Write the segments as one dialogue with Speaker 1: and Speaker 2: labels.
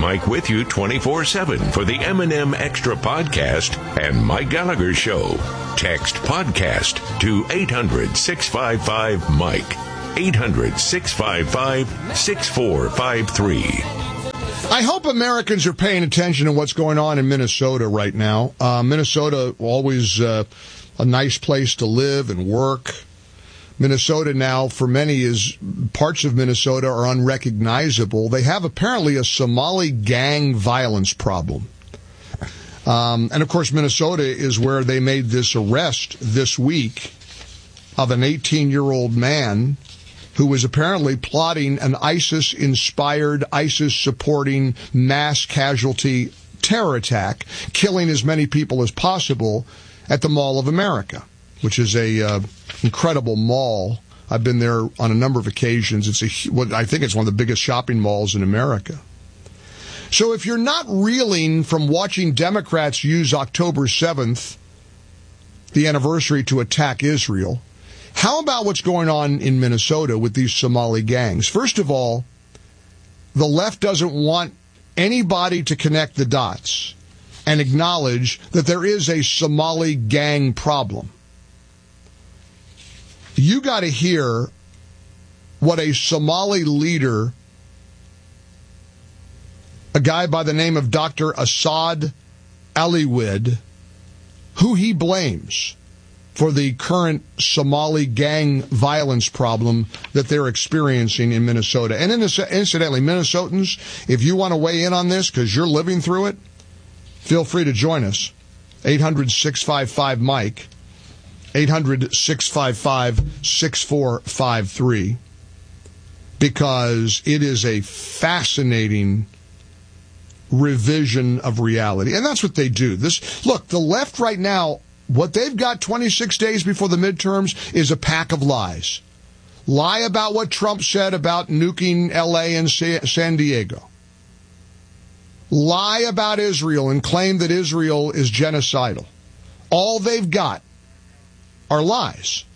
Speaker 1: Mike with you 24/7 for the M&M Extra Podcast and Mike Gallagher Show. Text podcast to 800-655-MIKE. 800-655-6453.
Speaker 2: I hope Americans are paying attention to what's going on in Minnesota right now. Minnesota, always a nice place to live and work. Minnesota now, for many, parts of Minnesota are unrecognizable. They have apparently a Somali gang violence problem. And of course, Minnesota is where they made this arrest this week of an 18-year-old man who was apparently plotting an ISIS-inspired, ISIS-supporting mass casualty terror attack, killing as many people as possible at the Mall of America, which is a incredible mall. I've been there on a number of occasions. I think it's one of the biggest shopping malls in America. So if you're not reeling from watching Democrats use October 7th, the anniversary, to attack Israel, how about what's going on in Minnesota with these Somali gangs? First of all, the left doesn't want anybody to connect the dots and acknowledge that there is a Somali gang problem. You got to hear what a Somali leader, a guy by the name of Dr. Assad Aliwid, who he blames for the current Somali gang violence problem that they're experiencing in Minnesota. And incidentally, Minnesotans, if you want to weigh in on this because you're living through it, feel free to join us. 800-655-MIKE. 800-655-6453, because it is a fascinating revision of reality. And that's what they do. Look, the left right now, what they've got 26 days before the midterms is a pack of lies. Lie about what Trump said about nuking L.A. and San Diego. Lie about Israel and claim that Israel is genocidal. All they've got are lies.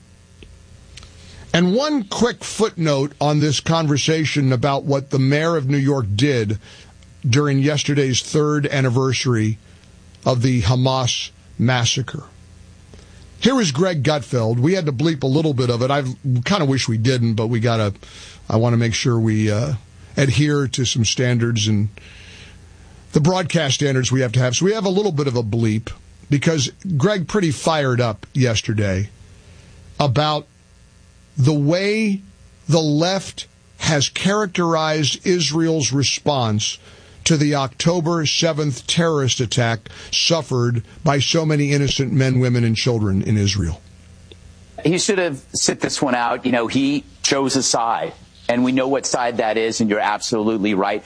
Speaker 2: And one quick footnote on this conversation about what the mayor of New York did during yesterday's third anniversary of the Hamas massacre. Here is Greg Gutfeld. We had to bleep a little bit of it. I kind of wish we didn't, but I want to make sure we adhere to some standards and the broadcast standards we have to have. So we have a little bit of a bleep, because Greg pretty fired up yesterday about the way the left has characterized Israel's response to the October 7th terrorist attack suffered by so many innocent men, women, and children in Israel.
Speaker 3: He should have sit this one out. He chose a side. And we know what side that is, and you're absolutely right.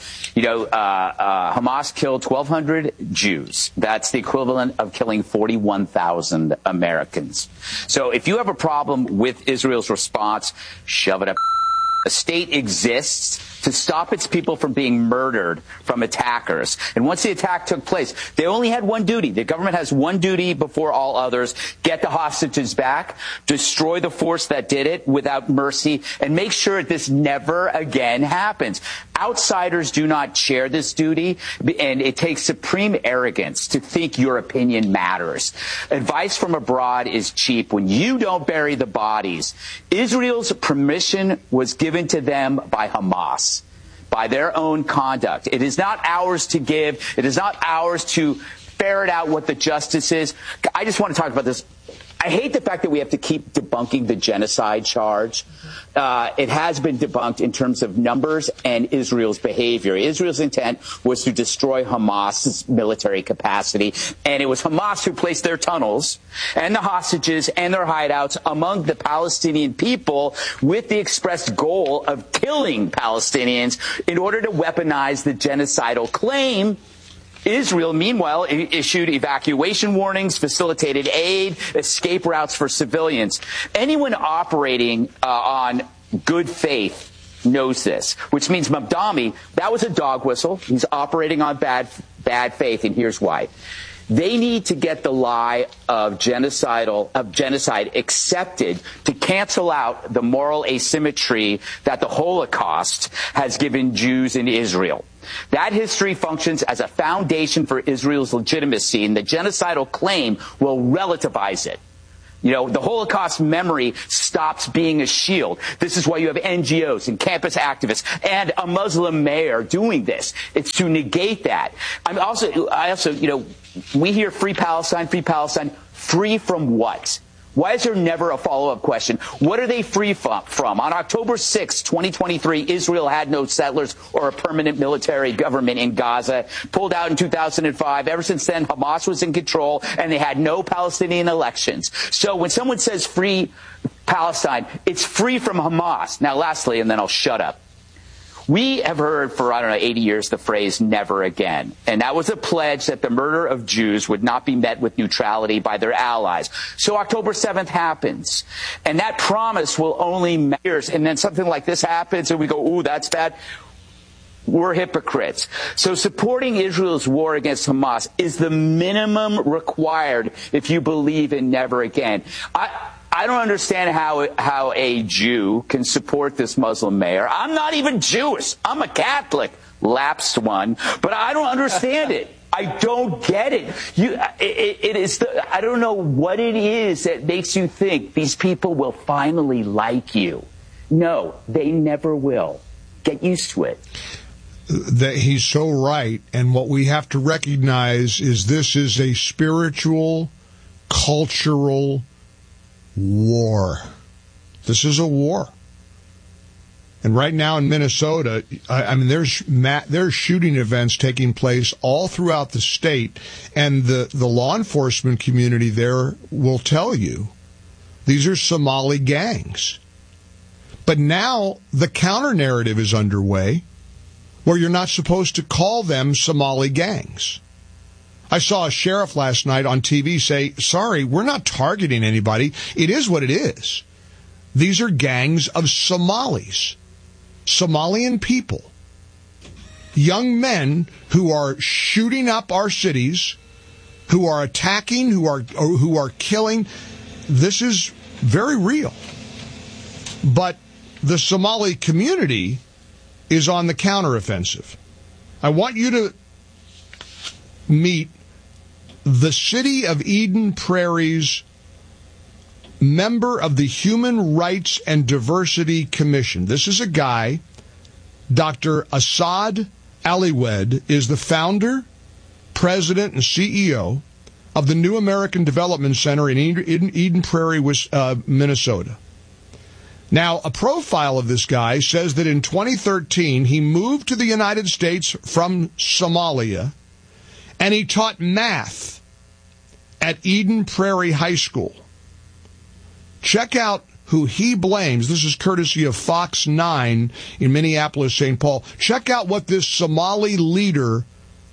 Speaker 3: Hamas killed 1,200 Jews. That's the equivalent of killing 41,000 Americans. So if you have a problem with Israel's response, shove it up. A state exists to stop its people from being murdered from attackers. And once the attack took place, they only had one duty. The government has one duty before all others: get the hostages back, destroy the force that did it without mercy, and make sure this never again happens. Outsiders do not share this duty, and it takes supreme arrogance to think your opinion matters. Advice from abroad is cheap. When you don't bury the bodies, Israel's permission was given to them by Hamas, by their own conduct. It is not ours to give. It is not ours to ferret out what the justice is. I just want to talk about this. I hate the fact that we have to keep debunking the genocide charge. It has been debunked in terms of numbers and Israel's behavior. Israel's intent was to destroy Hamas's military capacity, and it was Hamas who placed their tunnels and the hostages and their hideouts among the Palestinian people with the expressed goal of killing Palestinians in order to weaponize the genocidal claim. Israel, meanwhile, issued evacuation warnings, facilitated aid, escape routes for civilians. Anyone operating on good faith knows this, which means Mamdani, that was a dog whistle. He's operating on bad faith, and here's why. They need to get the lie of genocide accepted to cancel out the moral asymmetry that the Holocaust has given Jews in Israel. That history functions as a foundation for Israel's legitimacy, and the genocidal claim will relativize it. You know, the Holocaust memory stops being a shield. This is why you have NGOs and campus activists and a Muslim mayor doing this. It's to negate that. I also, you know, we hear free Palestine, free from what? Why is there never a follow-up question? What are they free from? On October 6, 2023, Israel had no settlers or a permanent military government in Gaza, pulled out in 2005. Ever since then, Hamas was in control, and they had no Palestinian elections. So when someone says free Palestine, it's free from Hamas. Now, lastly, and then I'll shut up. We have heard for, 80 years the phrase never again. And that was a pledge that the murder of Jews would not be met with neutrality by their allies. So October 7th happens. And that promise will only matter. And then something like this happens and we go, ooh, that's bad. We're hypocrites. So supporting Israel's war against Hamas is the minimum required if you believe in never again. I don't understand how a Jew can support this Muslim mayor. I'm not even Jewish. I'm a Catholic, lapsed one, but I don't understand it. I don't get it. I don't know what it is that makes you think these people will finally like you. No, they never will. Get used to it.
Speaker 2: That he's so right, and what we have to recognize is this is a spiritual, cultural war. This is a war. And right now in Minnesota, I mean, there's shooting events taking place all throughout the state, and the law enforcement community there will tell you these are Somali gangs. But now the counter-narrative is underway where you're not supposed to call them Somali gangs. I saw a sheriff last night on TV say, sorry, we're not targeting anybody. It is what it is. These are gangs of Somalis, Somalian people, young men who are shooting up our cities, who are attacking, who are killing. This is very real. But the Somali community is on the counteroffensive. I want you to meet the City of Eden Prairie's member of the Human Rights and Diversity Commission. This is a guy, Dr. Asad Aliwed, is the founder, president, and CEO of the New American Development Center in Eden Prairie, Minnesota. Now, a profile of this guy says that in 2013, he moved to the United States from Somalia, and he taught math at Eden Prairie High School. Check out who he blames. This is courtesy of Fox 9 in Minneapolis, St. Paul. Check out what this Somali leader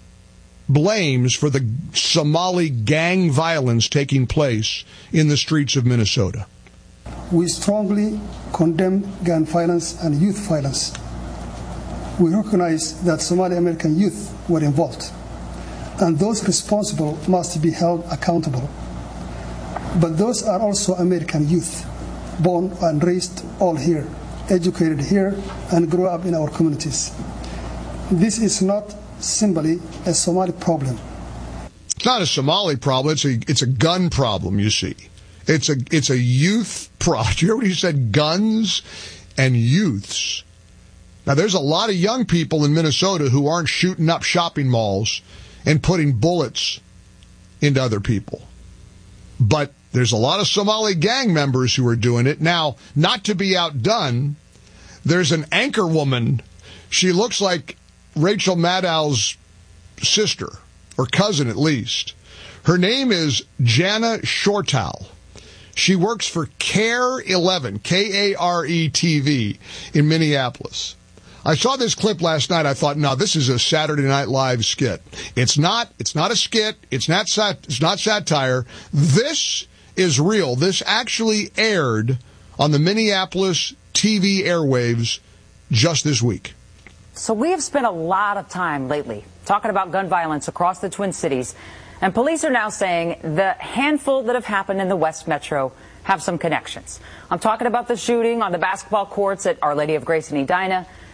Speaker 2: blames for the Somali gang violence taking place in the streets of Minnesota.
Speaker 4: We strongly condemn gun violence and youth violence. We recognize that Somali American youth were involved, and those responsible must be held accountable. But those are also American youth, born and raised all here, educated here, and grew up in our communities. This is not simply a Somali problem.
Speaker 2: It's not a Somali problem. It's a gun problem, you see. It's a youth problem. You hear what he said? Guns and youths. Now, there's a lot of young people in Minnesota who aren't shooting up shopping malls and putting bullets into other people. But there's a lot of Somali gang members who are doing it. Now, not to be outdone, there's an anchor woman. She looks like Rachel Maddow's sister, or cousin at least. Her name is Jana Shortal. She works for KARE 11, K-A-R-E TV in Minneapolis. I saw this clip last night. I thought, no, this is a Saturday Night Live skit. It's not a skit. It's not satire. This is real. This actually aired on the Minneapolis TV airwaves just this week.
Speaker 5: So we have spent a lot of time lately talking about gun violence across the Twin Cities, and police are now saying the handful that have happened in the West Metro have some connections. I'm talking about the shooting on the basketball courts at Our Lady of Grace in Edina,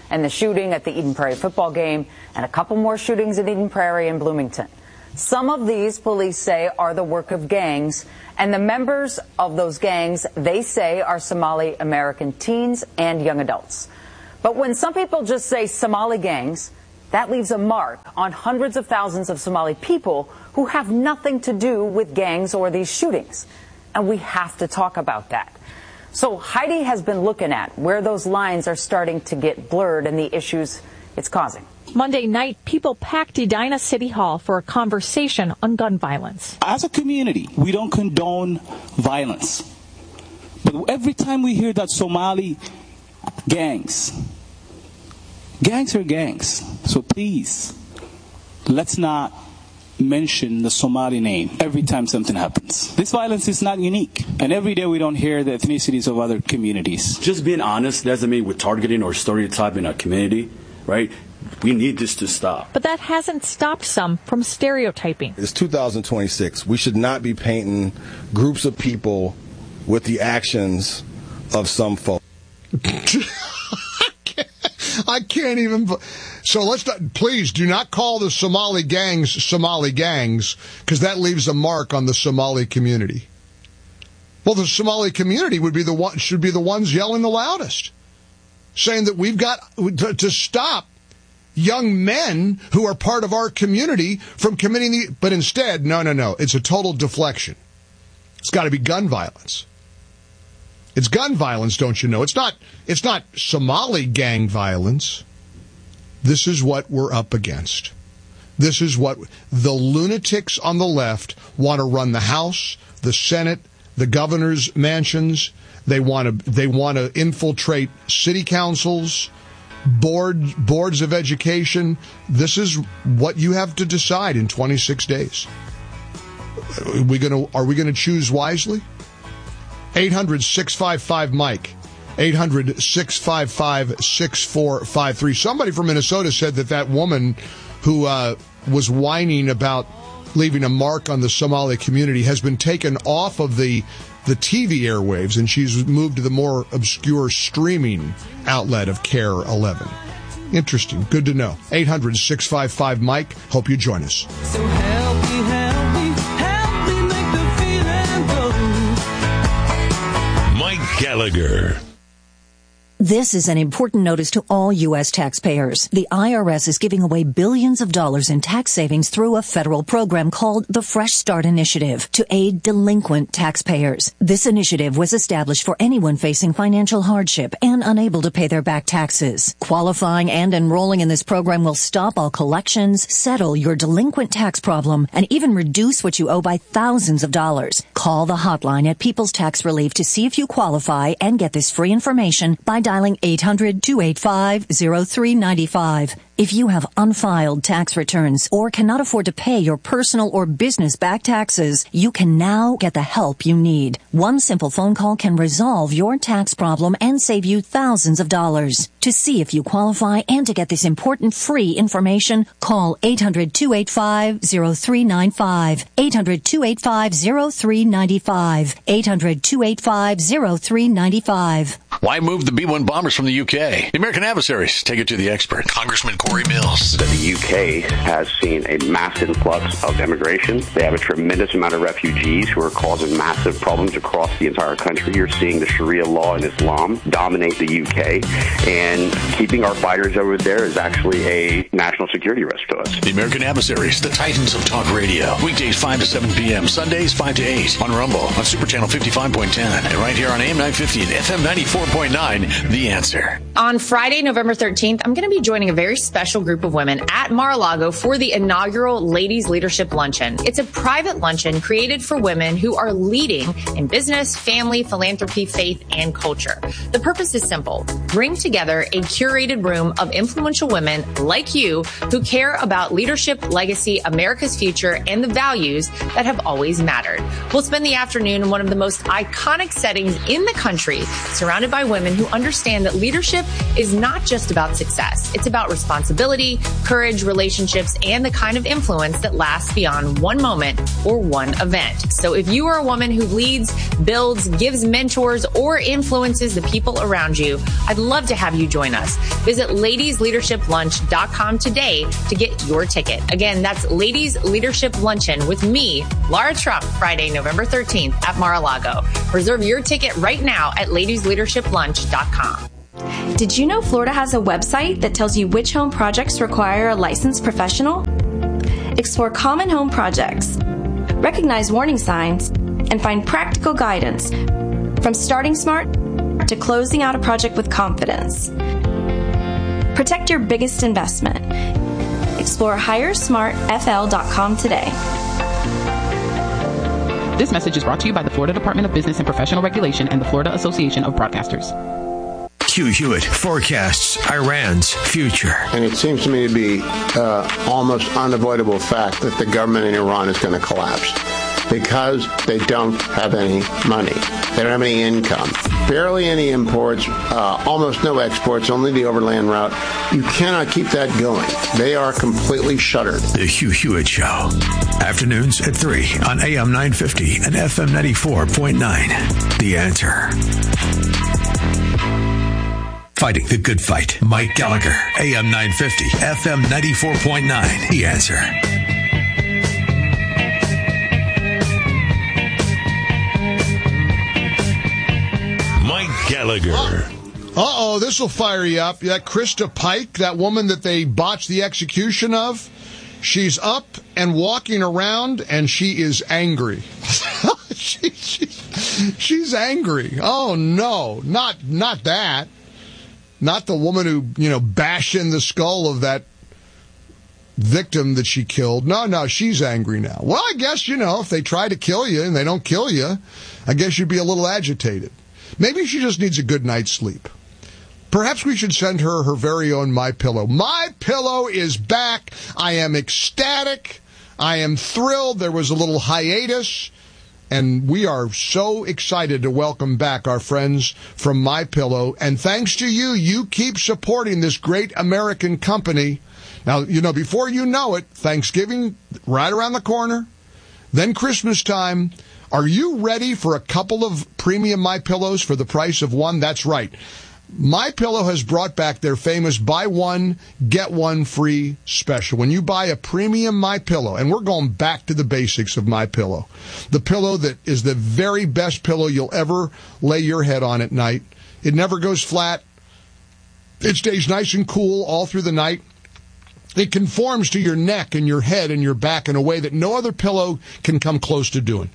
Speaker 5: and the shooting at the Eden Prairie football game, and a couple more shootings at Eden Prairie and Bloomington. Some of these, police say, are the work of gangs, and the members of those gangs, they say, are Somali American teens and young adults. But when some people just say Somali gangs, that leaves a mark on hundreds of thousands of Somali people who have nothing to do with gangs or these shootings. And we have to talk about that. So Heidi has been looking at where those lines are starting to get blurred and the issues it's causing.
Speaker 6: Monday night, people packed Edina City Hall for a conversation on gun violence.
Speaker 7: As a community, we don't condone violence. But every time we hear that Somali gangs are gangs. So please, let's not mention the Somali name every time something happens. This violence is not unique. And every day we don't hear the ethnicities of other communities.
Speaker 8: Just being honest doesn't mean we're targeting or stereotyping our community, right? We need this to stop.
Speaker 6: But that hasn't stopped some from stereotyping.
Speaker 9: It's 2026. We should not be painting groups of people with the actions of some folks.
Speaker 2: I can't even. So let's not, please do not call the Somali gangs, because that leaves a mark on the Somali community. Well, the Somali community should be the ones yelling the loudest, saying that we've got to stop young men who are part of our community from committing but instead, no. It's a total deflection. It's got to be gun violence. It's gun violence, don't you know? It's not Somali gang violence. This is what we're up against. This is what the lunatics on the left want to run the House, the Senate, the governor's mansions. They want to infiltrate city councils, boards of education. This is what you have to decide in 26 days. Are we going to choose wisely? 800-655-MIKE. 800-655-6453. Somebody from Minnesota said that woman who was whining about leaving a mark on the Somali community has been taken off of the TV airwaves, and she's moved to the more obscure streaming outlet of Care 11. Interesting. Good to know. 800-655-MIKE. Hope you join us.
Speaker 10: So help me make the feeling go.
Speaker 1: Mike Gallagher.
Speaker 11: This is an important notice to all U.S. taxpayers. The IRS is giving away billions of dollars in tax savings through a federal program called the Fresh Start Initiative to aid delinquent taxpayers. This initiative was established for anyone facing financial hardship and unable to pay their back taxes. Qualifying and enrolling in this program will stop all collections, settle your delinquent tax problem, and even reduce what you owe by thousands of dollars. Call the hotline at People's Tax Relief to see if you qualify and get this free information by dialing 800-285-0395. If you have unfiled tax returns or cannot afford to pay your personal or business back taxes, you can now get the help you need. One simple phone call can resolve your tax problem and save you thousands of dollars. To see if you qualify and to get this important free information, call 800-285-0395. 800-285-0395. 800-285-0395.
Speaker 12: Why move the B-1 bombers from the UK? The American adversaries take it to the expert, Congressman Corey Mills.
Speaker 13: The UK has seen a massive influx of immigration. They have a tremendous amount of refugees who are causing massive problems across the entire country. You're seeing the Sharia law and Islam dominate the UK, and keeping our fighters over there is actually a national security risk to us.
Speaker 12: The American adversaries, the titans of talk radio. Weekdays 5 to 7 p.m., Sundays 5 to 8 on Rumble, on Super Channel 55.10, and right here on AM 950 and FM 94.9, The Answer.
Speaker 14: On Friday, November 13th, I'm going to be joining a very special group of women at Mar-a-Lago for the inaugural Ladies Leadership Luncheon. It's a private luncheon created for women who are leading in business, family, philanthropy, faith, and culture. The purpose is simple. Bring together a curated room of influential women like you who care about leadership, legacy, America's future, and the values that have always mattered. We'll spend the afternoon in one of the most iconic settings in the country, surrounded by women who understand that leadership is not just about success. It's about responsibility, responsibility, courage, relationships, and the kind of influence that lasts beyond one moment or one event. So if you are a woman who leads, builds, gives mentors, or influences the people around you, I'd love to have you join us. Visit ladiesleadershiplunch.com today to get your ticket. Again, that's Ladies Leadership Luncheon with me, Laura Trump, Friday, November 13th at Mar-a-Lago. Reserve your ticket right now at ladiesleadershiplunch.com.
Speaker 15: Did you know Florida has a website that tells you which home projects require a licensed professional? Explore common home projects, recognize warning signs, and find practical guidance from starting smart to closing out a project with confidence. Protect your biggest investment. Explore HireSmartFL.com today.
Speaker 16: This message is brought to you by the Florida Department of Business and Professional Regulation and the Florida Association of Broadcasters.
Speaker 17: Hugh Hewitt forecasts Iran's future.
Speaker 18: And it seems to me to be almost unavoidable fact that the government in Iran is going to collapse because they don't have any money. They don't have any income. Barely any imports, almost no exports, only the overland route. You cannot keep that going. They are completely shuttered.
Speaker 17: The Hugh Hewitt Show. Afternoons at 3 on AM 950 and FM 94.9. The Answer. Fighting the good fight. Mike Gallagher, AM 950, FM 94.9. The Answer.
Speaker 1: Mike Gallagher.
Speaker 2: Uh-oh, this will fire you up. That Krista Pike, that woman that they botched the execution of, she's up and walking around, and she is angry. She's angry. Oh, no, not that. Not the woman who, bashed in the skull of that victim that she killed. No, she's angry now. Well, I guess, if they try to kill you and they don't kill you, I guess you'd be a little agitated. Maybe she just needs a good night's sleep. Perhaps we should send her her very own MyPillow. MyPillow is back. I am ecstatic. I am thrilled. There was a little hiatus. And we are so excited to welcome back our friends from MyPillow. And thanks to you, you keep supporting this great American company. Now, before you know it, Thanksgiving right around the corner, then Christmas time. Are you ready for a couple of premium MyPillows for the price of one? That's right. MyPillow has brought back their famous buy one, get one free special. When you buy a premium MyPillow, and we're going back to the basics of MyPillow, the pillow that is the very best pillow you'll ever lay your head on at night. It never goes flat. It stays nice and cool all through the night. It conforms to your neck and your head and your back in a way that no other pillow can come close to doing.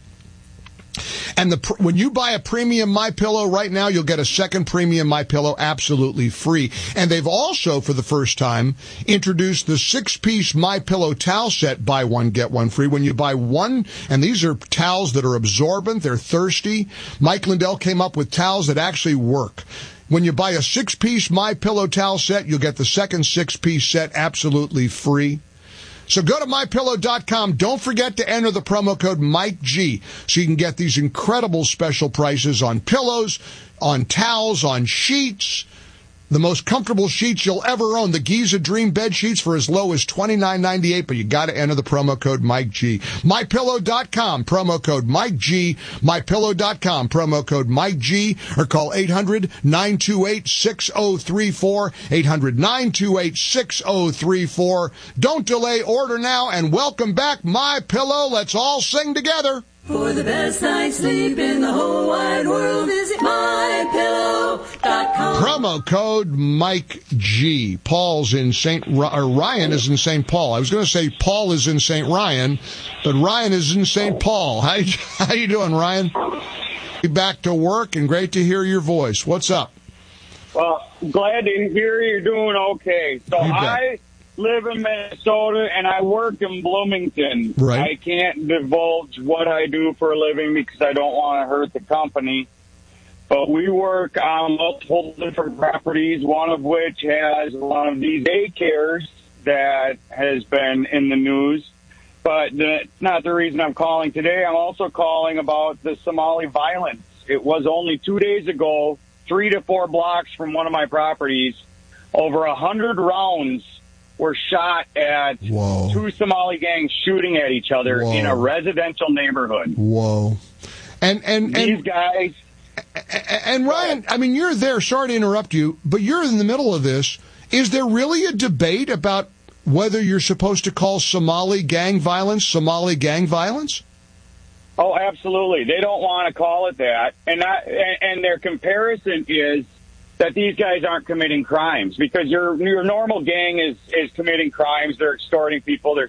Speaker 2: And when you buy a premium MyPillow right now, you'll get a second premium MyPillow absolutely free. And they've also, for the first time, introduced the 6-piece MyPillow towel set, buy one, get one free. When you buy one, and these are towels that are absorbent, they're thirsty. Mike Lindell came up with towels that actually work. When you buy a 6-piece MyPillow towel set, you'll get the second 6-piece set absolutely free. So go to MyPillow.com. Don't forget to enter the promo code MikeG so you can get these incredible special prices on pillows, on towels, on sheets. The most comfortable sheets you'll ever own. The Giza Dream bed sheets for as low as $29.98, but you got to enter the promo code MikeG. MyPillow.com, promo code MikeG. MyPillow.com, promo code MikeG, or call 800-928-6034. 800-928-6034. Don't delay. Order now, and welcome back MyPillow. Let's all sing together.
Speaker 10: For the best night's sleep in the whole wide world, visit MyPillow.com.
Speaker 2: Promo code Mike G. Ryan is in St. Paul. I was going to say Paul is in St. Ryan, but Ryan is in St. Paul. How you doing, Ryan? Back to work, and great to hear your voice. What's up?
Speaker 19: Well, glad to hear you're doing okay. So I live in Minnesota, and I work in Bloomington.
Speaker 2: Right.
Speaker 19: I can't divulge what I do for a living because I don't want to hurt the company. But we work on multiple different properties, one of which has one of these daycares that has been in the news. But that's not the reason I'm calling today. I'm also calling about the Somali violence. It was only 2 days ago, 3 to 4 blocks from one of my properties, over 100 rounds were shot at two Somali gangs shooting at each other in a residential neighborhood.
Speaker 2: Whoa. And
Speaker 19: these guys...
Speaker 2: And Ryan, I mean, you're there. Sorry to interrupt you, but you're in the middle of this. Is there really a debate about whether you're supposed to call Somali gang violence?
Speaker 19: Oh, absolutely. They don't want to call it that. And their comparison is that these guys aren't committing crimes, because your normal gang is committing crimes. They're extorting people. They're